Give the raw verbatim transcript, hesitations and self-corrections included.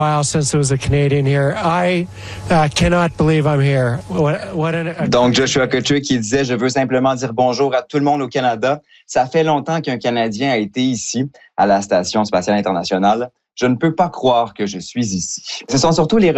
while since there was a Canadian here. I uh, cannot believe I'm here. What, what an, Donc, Joshua Couture qui disait « Je veux simplement dire bonjour à tout le monde au Canada. Ça fait longtemps qu'un Canadien a été ici, à la Station spatiale internationale. Je ne peux pas croire que je suis ici. » Ce sont surtout les